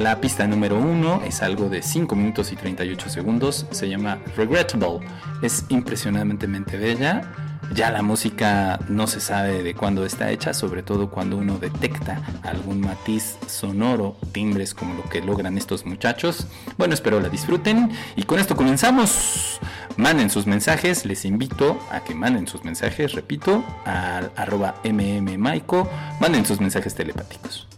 La pista número 1 es algo de 5 minutos y 38 segundos. Se llama Regrettable. Es impresionantemente bella. Ya la música no se sabe de cuándo está hecha, sobre todo cuando uno detecta algún matiz sonoro, timbres como lo que logran estos muchachos. Bueno, espero la disfruten y con esto comenzamos. Manden sus mensajes, les invito a que manden sus mensajes, repito, al @mmmaico, manden sus mensajes telepáticos.